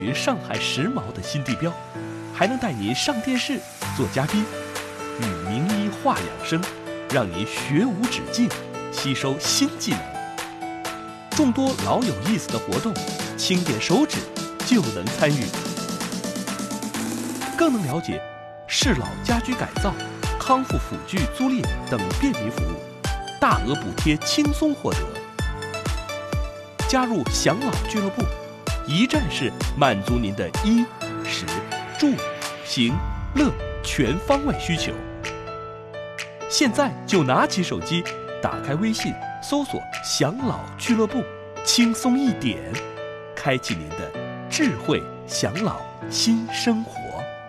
于上海时髦的新地标，还能带你上电视做嘉宾，与名医话养生，让你学无止境，吸收新技能。众多老有意思的活动，轻点手指就能参与，更能了解适老家居改造、康复辅具租赁等便民服务，大额补贴轻松获得。加入享老俱乐部，一站式满足您的衣、食、住、行、乐全方位需求。现在就拿起手机，打开微信，搜索“享老俱乐部”，轻松一点，开启您的智慧享老新生活。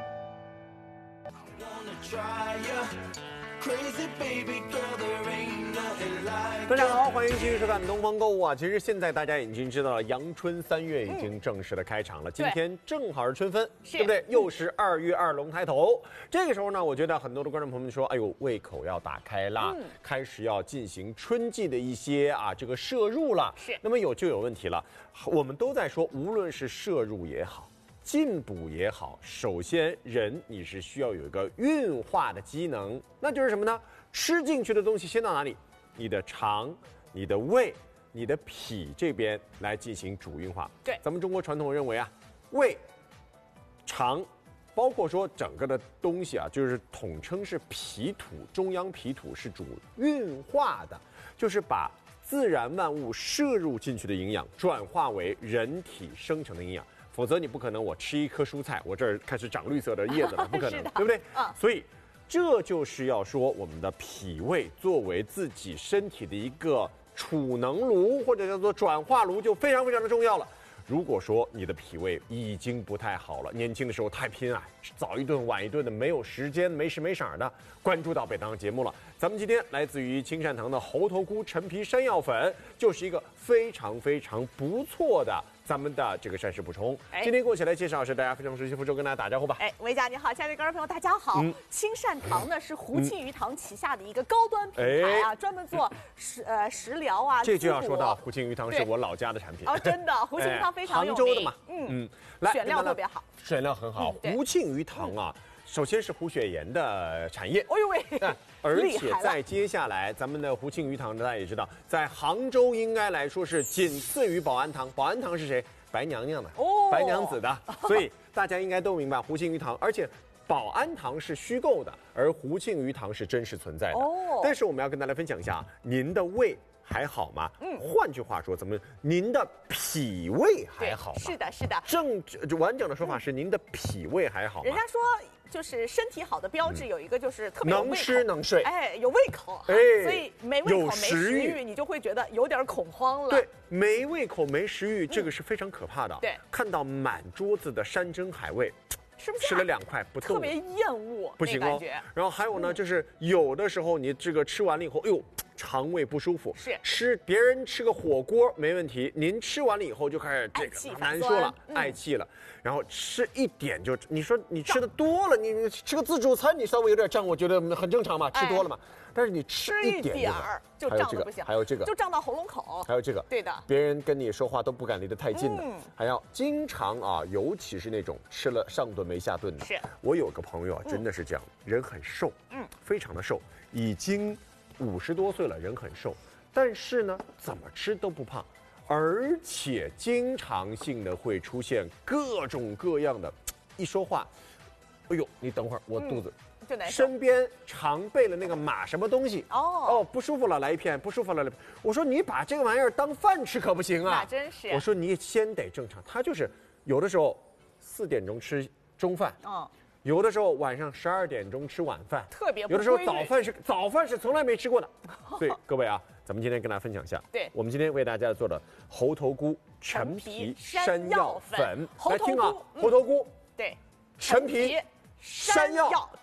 大家好，欢迎继续收看《东方购物》啊！其实现在大家已经知道了，阳春3月已经正式的开场了。今天正好是春分，对不对？又是2月2龙抬头。这个时候呢，我觉得很多的观众朋友们说，哎呦，胃口要打开啦，开始要进行春季的一些这个摄入了。 是。 那么就有问题了，我们都在说，无论是摄入也好，进补也好，首先人你是需要有一个运化的机能，那就是什么呢？吃进去的东西先到哪里？你的肠、你的胃、你的脾这边来进行主运化。 对， 咱们中国传统认为胃、肠，包括说整个的东西就是统称是脾土，中央脾土是主运化的，就是把自然万物摄入进去的营养转化为人体生成的营养。否则你不可能，我吃一颗蔬菜，我这儿开始长绿色的叶子了，不可能，对不对？所以这就是要说，我们的脾胃作为自己身体的一个储能炉，或者叫做转化炉，就非常非常的重要了。如果说你的脾胃已经不太好了，年轻的时候太拼早一顿晚一顿的，没有时间没时没晌的关注到北当节目了。咱们今天来自于青善堂的猴头菇陈皮山药粉，就是一个非常非常不错的咱们的这个膳食补充。今天过起来介绍是大家非常熟悉，福州跟大家打招呼吧。 维嘉你好，亲爱的观众朋友大家好。青善堂呢是胡庆余堂旗下的一个高端品牌专门做食疗这就要说到胡庆余堂是我老家的产品真的，胡庆余堂非常有名， 杭州的嘛， 来选料特别好， 选料很好。胡庆余堂首先是胡雪岩的产业， 哎呦喂， 而且在接下来，咱们的胡庆余堂大家也知道，在杭州应该来说是仅次于保安堂。保安堂是谁？白娘娘的，白娘子的，所以大家应该都明白胡庆余堂。而且保安堂是虚构的，而胡庆余堂是真实存在的。但是我们要跟大家分享一下，您的胃还好吗？换句话说，您的脾胃还好吗？ 是的，是的。 完整的说法是您的脾胃还好吗？ 人家说就是身体好的标志有一个就是特别有胃口， 能吃能睡， 有胃口，所以没胃口没食欲，你就会觉得有点恐慌了。 对，没胃口没食欲，这个是非常可怕的。 对， 看到满桌子的山珍海味。 是不是吃了2块不动， 特别厌恶， 不行哦。然后还有呢，就是有的时候你这个吃完了以后，哎呦，肠胃不舒服。 是别人吃个火锅没问题，您吃完了以后就开始这个难说了，嗳气了。然后吃一点就，你说你吃的多了，你吃个自助餐你稍微有点胀，我觉得很正常嘛，吃多了嘛。但是你吃一点就胀的不行， 还有这个就胀到喉咙口， 还有这个， 对的， 别人跟你说话都不敢离得太近的，还要经常尤其是那种吃了上顿没下顿的。我有个朋友真的是这样，人很瘦，非常的瘦，已经50多岁了，人很瘦，但是呢，怎么吃都不胖，而且经常性的会出现各种各样的，一说话，哎呦，你等会儿，我肚子。身边常备了那个码什么东西不舒服了来一片，不舒服了来一片。我说你把这个玩意儿当饭吃可不行啊！ 那真是。 我说你先得正常，他就是有的时候4点钟吃中饭，有的时候晚上12点钟吃晚饭， 特别有的时候早饭是从来没吃过的。所以各位咱们今天跟大家分享一下，我们今天为大家做的猴头菇陈皮山药粉，来听猴头菇， 对， 陈皮山药， 对。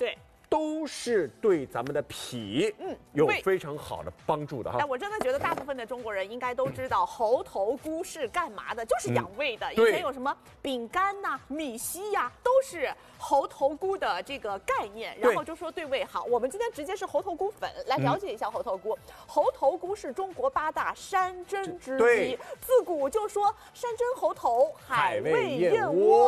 都是对咱们的脾有非常好的帮助的哈。 哎，我真的觉得大部分的中国人应该都知道猴头菇是干嘛的，就是养胃的。以前有什么饼干呐、米稀呀，都是猴头菇的这个概念，然后就说对胃好。我们今天直接是猴头菇粉来了解一下猴头菇。猴头菇是中国8大山珍之一，自古就说山珍猴头，海味燕窝。